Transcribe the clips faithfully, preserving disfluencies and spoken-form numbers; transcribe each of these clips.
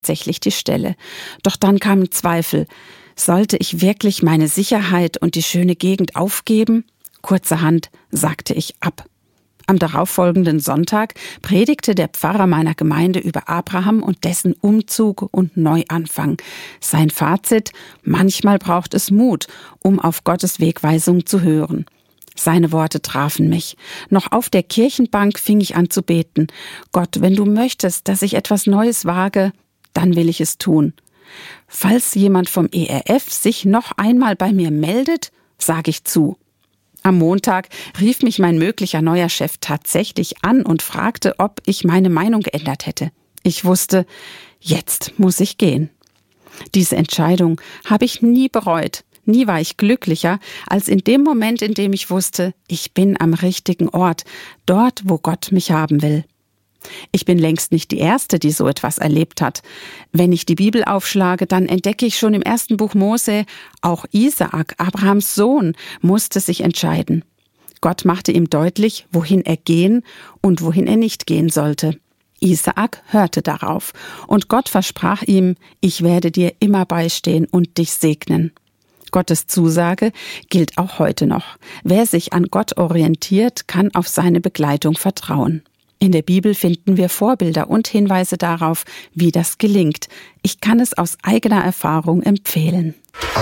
tatsächlich die Stelle. Doch dann kamen Zweifel. Sollte ich wirklich meine Sicherheit und die schöne Gegend aufgeben? Kurzerhand sagte ich ab. Am darauffolgenden Sonntag predigte der Pfarrer meiner Gemeinde über Abraham und dessen Umzug und Neuanfang. Sein Fazit: Manchmal braucht es Mut, um auf Gottes Wegweisung zu hören. Seine Worte trafen mich. Noch auf der Kirchenbank fing ich an zu beten. Gott, wenn du möchtest, dass ich etwas Neues wage, dann will ich es tun. Falls jemand vom E R F sich noch einmal bei mir meldet, sage ich zu. Am Montag rief mich mein möglicher neuer Chef tatsächlich an und fragte, ob ich meine Meinung geändert hätte. Ich wusste, jetzt muss ich gehen. Diese Entscheidung habe ich nie bereut. Nie war ich glücklicher als in dem Moment, in dem ich wusste, ich bin am richtigen Ort, dort, wo Gott mich haben will. Ich bin längst nicht die Erste, die so etwas erlebt hat. Wenn ich die Bibel aufschlage, dann entdecke ich schon im ersten Buch Mose, auch Isaak, Abrahams Sohn, musste sich entscheiden. Gott machte ihm deutlich, wohin er gehen und wohin er nicht gehen sollte. Isaak hörte darauf und Gott versprach ihm, ich werde dir immer beistehen und dich segnen. Gottes Zusage gilt auch heute noch. Wer sich an Gott orientiert, kann auf seine Begleitung vertrauen. In der Bibel finden wir Vorbilder und Hinweise darauf, wie das gelingt. Ich kann es aus eigener Erfahrung empfehlen.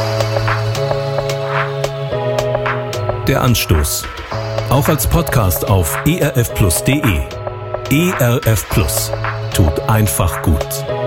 Der Anstoß. Auch als Podcast auf e r f plus punkt d e. E R F Plus. Tut einfach gut.